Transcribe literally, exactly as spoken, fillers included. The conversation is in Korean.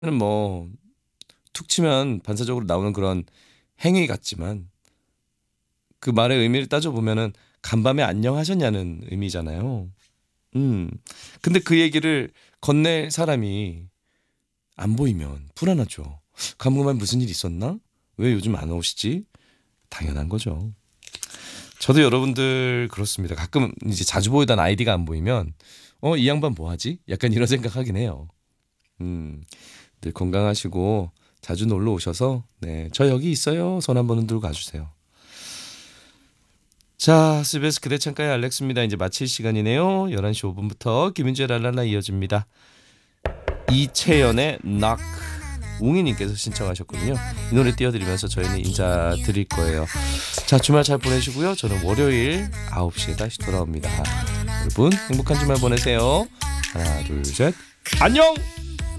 는 뭐 툭 치면 반사적으로 나오는 그런 행위 같지만 그 말의 의미를 따져보면은 간밤에 안녕하셨냐는 의미잖아요. 음. 근데 그 얘기를 건넬 사람이 안 보이면 불안하죠. 간밤에 무슨 일 있었나? 왜 요즘 안 오시지? 당연한 거죠. 저도 여러분들 그렇습니다. 가끔 이제 자주 보이던 아이디가 안 보이면 어, 이 양반 뭐 하지? 약간 이런 생각하긴 해요. 음. 늘 건강하시고 자주 놀러 오셔서 네, 저 여기 있어요. 손 한번 흔들고 가주세요. 자, 씨비에스 그대 창가의 알렉스입니다. 이제 마칠 시간이네요. 열한 시 오 분부터 김윤주의 랄랄라 이어집니다. 이채연의 Knock 웅이님께서 신청하셨거든요. 이 노래 띄워드리면서 저희는 인사드릴 거예요. 자, 주말 잘 보내시고요. 저는 월요일 아홉 시에 다시 돌아옵니다. 여러분 행복한 주말 보내세요. 하나 둘 셋 안녕.